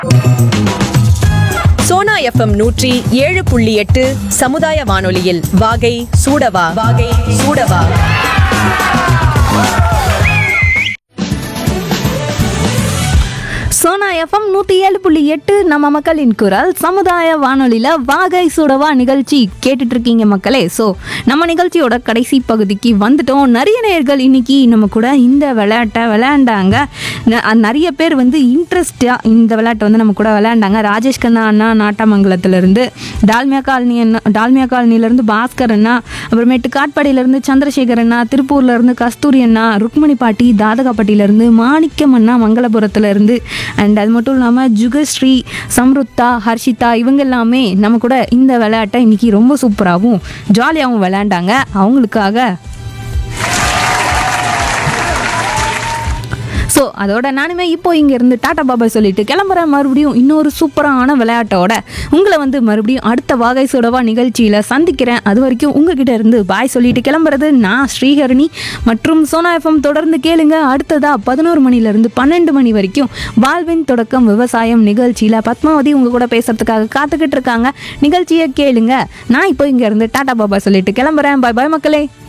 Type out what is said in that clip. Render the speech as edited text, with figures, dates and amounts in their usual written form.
Sona FM 107.8 சமுதாய வானொலியில் வாகை சூடவா. சோனா எஃப்எம் 107.8 நம்ம மக்களின் குரல் சமுதாய வானொலியில் வாகை சுடவா நிகழ்ச்சி கேட்டுட்டு இருக்கீங்க மக்களே. ஸோ நம்ம நிகழ்ச்சியோட கடைசி பகுதிக்கு வந்துட்டோம். நிறைய நேயர்கள் இன்னைக்கு நம்ம கூட இந்த விளையாட்டை விளையாண்டாங்க. நிறைய பேர் வந்து இன்ட்ரெஸ்டாக இந்த விளையாட்டை வந்து நம்ம கூட விளையாண்டாங்க. ராஜேஷ் கண்ணா அண்ணா நாட்டாமங்கலத்திலேருந்து, டால்மியா காலனிலேருந்து பாஸ்கர் அண்ணா, அப்புறமேட்டு காட்பாடியிலேருந்து சந்திரசேகர் அண்ணா, திருப்பூர்லேருந்து கஸ்தூரி அண்ணா, ருக்மணி பாட்டி தாதகாப்பட்டியிலேருந்து, மாணிக்கம் அண்ணா மங்களபுரத்துலேருந்து, அண்ட் அது மட்டும் இல்லாமல் ஜுகஸ்ரீ, சம்ருத்தா, ஹர்ஷிதா இவங்க எல்லாமே நம்ம கூட இந்த விளையாட்டை இன்னைக்கு ரொம்ப சூப்பராகவும் ஜாலியாகவும் விளையாண்டாங்க. அவங்களுக்காக ஸோ அதோட நானுமே இப்போ இங்கேருந்து டாட்டா பாபாய் சொல்லிட்டு கிளம்புறேன். மறுபடியும் இன்னொரு சூப்பரான விளையாட்டோட உங்களை வந்து மறுபடியும் அடுத்த வாகை சுடவா நிகழ்ச்சியில் சந்திக்கிறேன். அது வரைக்கும் உங்ககிட்ட இருந்து பாய் சொல்லிட்டு கிளம்புறது நான் ஸ்ரீஹரணி மற்றும் சோனா எஃப்எம். தொடர்ந்து கேளுங்க. அடுத்ததா 11 மணிலேருந்து 12 மணி வரைக்கும் வாழ்வின் தொடக்கம் விவசாயம் நிகழ்ச்சியில் பத்மாவதி உங்கள் கூட பேசுறதுக்காக காத்துக்கிட்டு இருக்காங்க. நிகழ்ச்சியை கேளுங்க. நான் இப்போ இங்கேருந்து டாட்டா பாபாய் சொல்லிட்டு கிளம்புறேன். பாய் பாய் மக்களே.